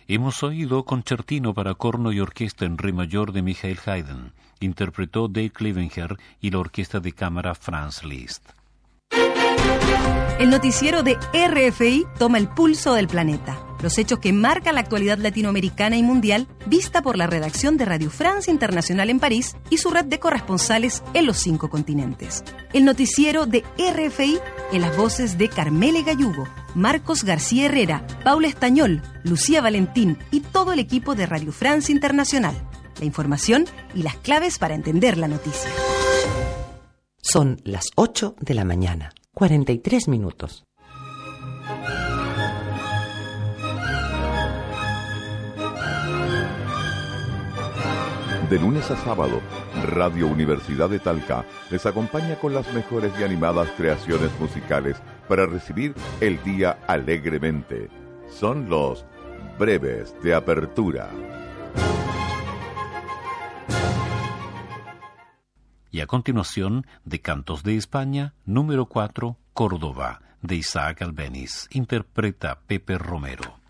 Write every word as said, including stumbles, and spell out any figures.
Hemos oído Concertino para corno y orquesta en re mayor de Michael Haydn. Interpretó Dave Clevenger y la orquesta de cámara Franz Liszt. El noticiero de R F I toma el pulso del planeta. Los hechos que marcan la actualidad latinoamericana y mundial, vista por la redacción de Radio France Internacional en París y su red de corresponsales en los cinco continentes. El noticiero de R F I en las voces de Carmele Gallugo, Marcos García Herrera, Paula Estañol, Lucía Valentín y todo el equipo de Radio France Internacional. La información y las claves para entender la noticia. Son las ocho de la mañana, cuarenta y tres minutos. De lunes a sábado, Radio Universidad de Talca les acompaña con las mejores y animadas creaciones musicales para recibir el día alegremente. Son los breves de apertura. Y a continuación, de Cantos de España, número cuatro, Córdoba, de Isaac Albéniz. Interpreta Pepe Romero.